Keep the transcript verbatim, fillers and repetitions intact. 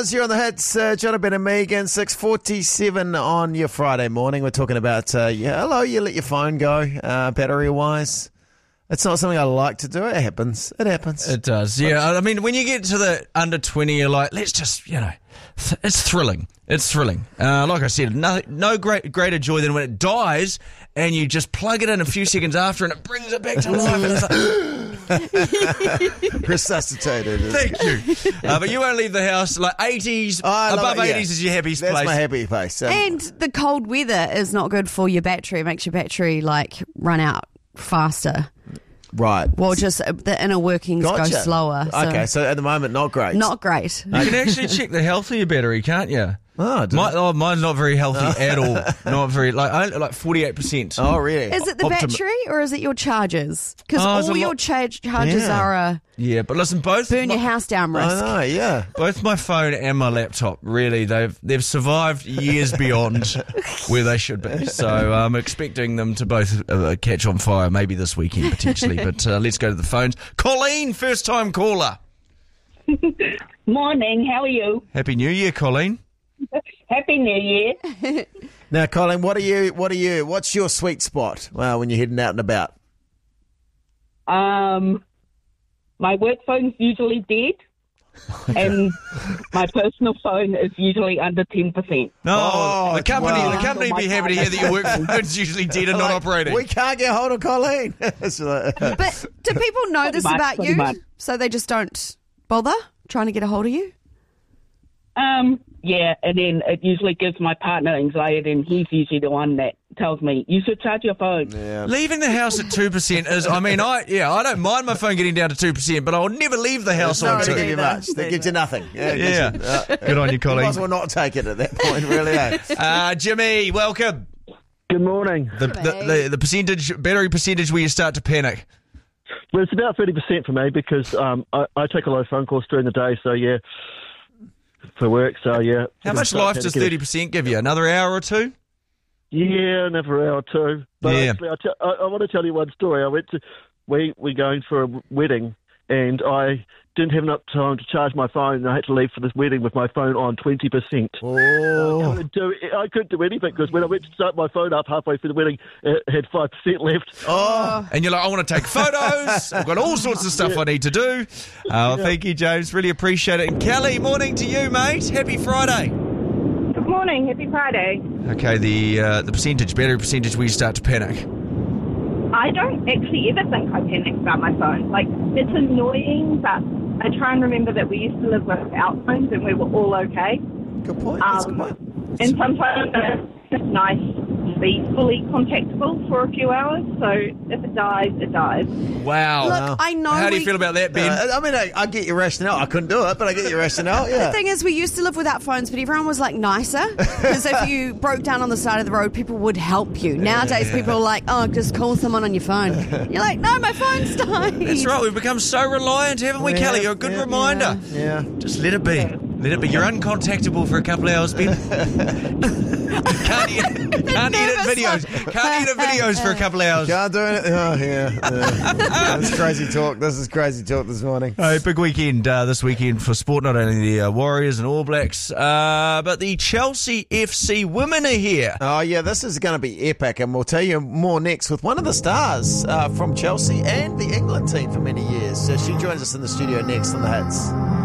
You're on the hits, uh, Jonathan and Megan, six forty-seven on your Friday morning. We're talking about, uh, yeah, hello, you let your phone go, uh, battery-wise. It's not something I like to do. It happens. It happens. It does, yeah. I mean, when you get to the under twenty, you're like, let's just, you know, th- it's thrilling. It's thrilling. Uh, like I said, no, no great, greater joy than when it dies and you just plug it in a few seconds after and it brings it back to life. And it's like, resuscitated. thank you. Uh, but you won't leave the house. Like eighties, I above love it, yeah. eighties is your happiest That's place. my happy place. Um, And the cold weather is not good for your battery. It makes your battery like run out faster. right. Well, just uh, the inner workings Gotcha. go slower. So Okay, so at the moment, not great. not great. You can actually check the health of your battery, can't you? Oh, I didn't- My, oh mine's not very healthy at all. Not very, like, I, like forty-eight percent. Oh, really? Is it the Optim- battery or is it your chargers? Because Oh, it's all a your lot- charge charges Yeah. are a Yeah, but listen, both burn my, your house down I risk. know, yeah. both my phone and my laptop, really, they've they've survived years beyond where they should be. So I'm expecting them to both uh, catch on fire, maybe this weekend potentially. But uh, let's go to the phones. Colleen, first time caller. Morning, how are you? Happy New Year, Colleen. Happy New Year. Now, Colin, what are you? What are you? What's your sweet spot? Well, when you're heading out and about. Um, my work phone's usually dead, and my personal phone is usually under ten percent. No, Oh, the company, wow. the company be happy to hear that your work phone's usually dead and not Like, operating. We can't get hold of Colleen. It's like- But do people know this much, about pretty you? much. So they just don't bother trying to get a hold of you? Um, yeah, and then it usually gives my partner anxiety, and he's usually the one that tells me, you should charge your phone. yeah. Leaving the house at two percent is, I mean, I yeah, I don't mind my phone getting down to two percent, but I'll never leave the house No, on they two. give you much. They give you nothing. Yeah. it gives Yeah. you- uh, Good on you, you might Colleen. as well not take it at that point, really. Eh? Uh, Jimmy, welcome. Good morning. The, the, the, the percentage, battery percentage where you start to panic. Well, it's about thirty percent for me because um, I, I take a lot of phone calls during the day, so yeah, for work, so yeah. How much life does thirty percent give you? Another hour or two? Yeah, another hour or two. But Yeah. actually, I, te- I, I want to tell you one story. I went to, we we going for a wedding, and I didn't have enough time to charge my phone, and I had to leave for this wedding with my phone on twenty percent. I Oh. couldn't do, I couldn't do anything because when I went to start my phone up halfway through the wedding, it had five percent left. Oh. And you're like, I want to take photos. I've got all sorts of stuff I need to do. Uh, Thank you, James. Really appreciate it. And Kelly, morning to you, mate. Happy Friday. Good morning. Happy Friday. Okay, the uh, the percentage, battery percentage where you start to panic. I don't actually ever think I panic about my phone. Like, it's annoying, but I try and remember that we used to live without phones and we were all okay. Good point. That's a good Um, point. and sometimes it's nice to be fully contactable for a few hours. So if it dies, it dies. Wow. Look, I know How do we- you feel about that, Ben? Uh, I mean, I, I get your rationale. I couldn't do it, but I get your rationale. The Yeah. thing is, we used to live without phones, but everyone was like nicer. Because if you broke down on the side of the road, people would help you. Nowadays, people are like, oh, just call someone on your phone. You're like, no, my phone's died. That's right. We've become so reliant, haven't we, Yeah, Kelly? You're a good yeah, reminder. Yeah. Just let it be. Let it be. You're uncontactable for a couple of hours, Ben. can't edit, can't edit videos. Can't edit videos for a couple of hours. Can't do it. Oh, yeah. yeah. This is crazy talk. This is crazy talk this morning. Hey, big weekend uh, this weekend for sport. Not only the uh, Warriors and All Blacks, uh, but the Chelsea F C women are here. Oh, yeah, this is going to be epic, and we'll tell you more next with one of the stars uh, from Chelsea and the England team for many years. So she joins us in the studio next on The Hits.